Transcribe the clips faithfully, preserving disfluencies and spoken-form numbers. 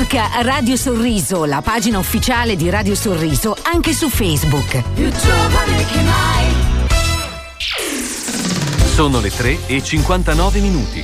Cerca Radio Sorriso, la pagina ufficiale di Radio Sorriso, anche su Facebook. Più giovane che mai. Sono le tre e cinquantanove minuti.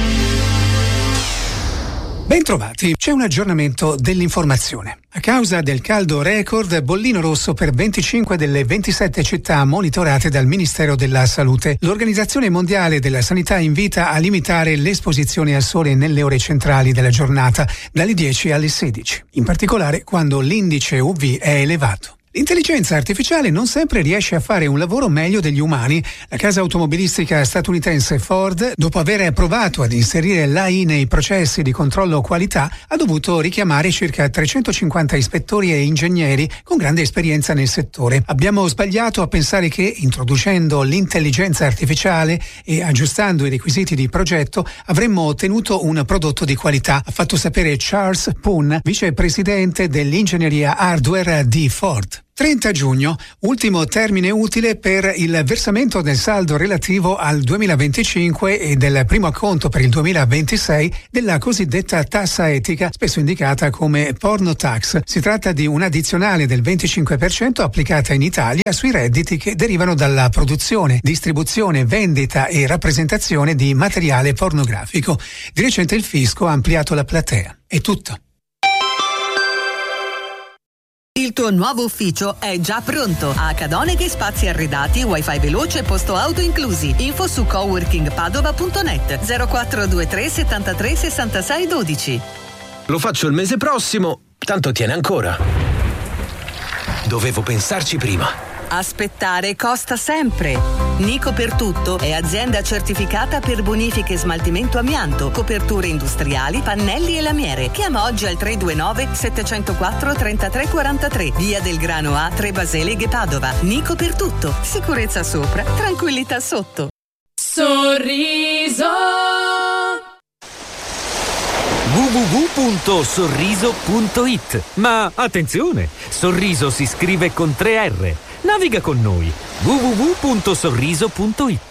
Bentrovati, c'è un aggiornamento dell'informazione. A causa del caldo record, bollino rosso per venticinque delle ventisette città monitorate dal Ministero della Salute. L'Organizzazione Mondiale della Sanità invita a limitare l'esposizione al sole nelle ore centrali della giornata, dalle dieci alle sedici, in particolare quando l'indice U V è elevato. L'intelligenza artificiale non sempre riesce a fare un lavoro meglio degli umani. La casa automobilistica statunitense Ford, dopo aver provato ad inserire l'A I nei processi di controllo qualità, ha dovuto richiamare circa trecentocinquanta ispettori e ingegneri con grande esperienza nel settore. Abbiamo sbagliato a pensare che, introducendo l'intelligenza artificiale e aggiustando i requisiti di progetto, avremmo ottenuto un prodotto di qualità, ha fatto sapere Charles Poon, vicepresidente dell'ingegneria hardware di Ford. trenta giugno, ultimo termine utile per il versamento del saldo relativo al duemilaventicinque e del primo acconto per il duemilaventisei della cosiddetta tassa etica, spesso indicata come porno tax. Si tratta di un'addizionale del venticinque per cento applicata in Italia sui redditi che derivano dalla produzione, distribuzione, vendita e rappresentazione di materiale pornografico. Di recente il fisco ha ampliato la platea. È tutto. Il tuo nuovo ufficio è già pronto. A Cadoneghe spazi arredati, wifi veloce e posto auto inclusi. Info su coworking padova punto net. zero quattro due tre settantatré sessantasei dodici. Lo faccio il mese prossimo, tanto tiene ancora. Dovevo pensarci prima. Aspettare costa sempre. Nico per tutto è azienda certificata per bonifiche e smaltimento amianto, coperture industriali, pannelli e lamiere. Chiama oggi al tre due nove sette zero quattro tre tre quattro tre, via del Grano A, tre Baseleghe, Padova. Nico per tutto. Sicurezza sopra, tranquillità sotto. Sorriso. w w w punto sorriso punto it. Ma attenzione, Sorriso si scrive con tre R. Naviga con noi. w w w punto sorriso punto it.